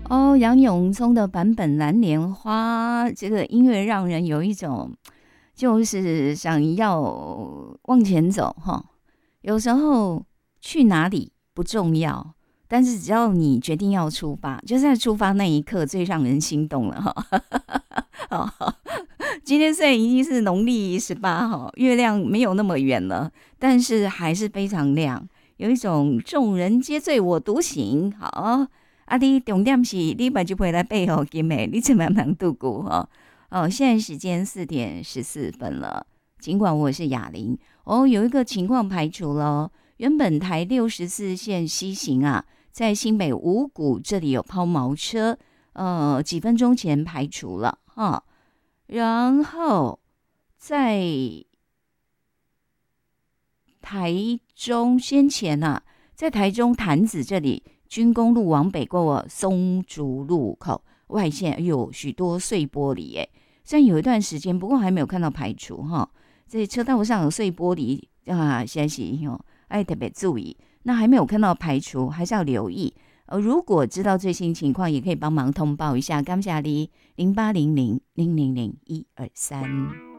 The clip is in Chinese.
哦，杨永聪的版本《蓝莲花》这个音乐让人有一种就是想要往前走哈。有时候去哪里不重要，但是只要你决定要出发，就在出发那一刻最让人心动了哈。哦，今天虽然已经是农历18号，月亮没有那么远了，但是还是非常亮，有一种众人皆醉我独醒。好。啊，你重点是你目睭陪来背后金的，你怎么样度过哈？哦，现在时间4:14了。尽管我是哑铃，哦，有一个情况排除了，原本台64线西行啊，在新北五股这里有抛锚车，几分钟前排除了哈。然后在台中先前啊，在台中潭子这里。军工路往北过松竹路口外线，有许多碎玻璃耶。虽然有一段时间，不过还没有看到排除哈。这车道上有碎玻璃啊，现在是特别注意。那还没有看到排除，还是要留意。如果知道最新情况，也可以帮忙通报一下。感谢你0800000123。